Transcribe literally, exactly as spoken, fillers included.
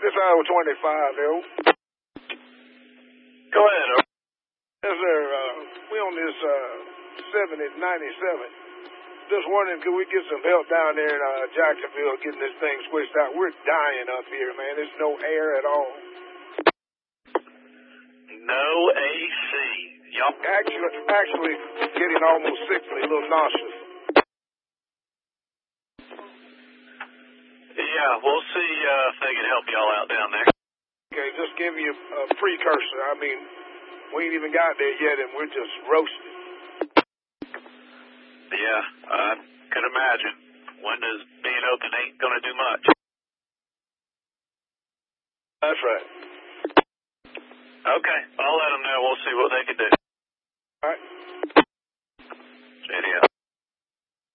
This Iowa twenty-five, yo. Go ahead, over. Yes, sir. Uh, we on this uh, seventy ninety-seven. Just wondering, could we get some help down there in uh, Jacksonville getting this thing switched out? We're dying up here, man. There's no air at all. No A C. Y'all Actually, actually getting almost sickly, a little nauseous. Yeah, we'll see uh, if they can help y'all out down there. Okay, just give you a precursor. I mean, we ain't even got there yet, and we're just roasted. Yeah, I could imagine. Windows being open ain't going to do much. That's right. Okay, I'll let them know. We'll see what they can do.